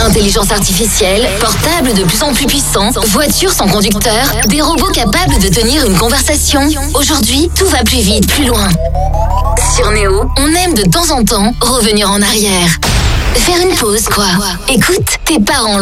Intelligence artificielle, portables de plus en plus puissants, voitures sans conducteur, des robots capables de tenir une conversation. Aujourd'hui, tout va plus vite, plus loin. Sur Néo, on aime de temps en temps revenir en arrière. Faire une pause, quoi. Écoute, tes parents l'ont